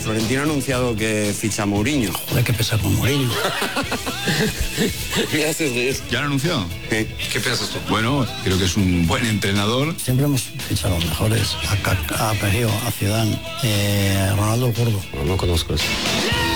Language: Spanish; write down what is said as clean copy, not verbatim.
Florentino ha anunciado que ficha a Mourinho. Hay que pensar con Mourinho. ¿Qué haces de eso? ¿Ya lo anunció? ¿Qué piensas tú? Bueno, creo que es un buen entrenador. Siempre hemos fichado a los mejores. A Perio, a Zidane, Ronaldo Curdo. No conozco eso.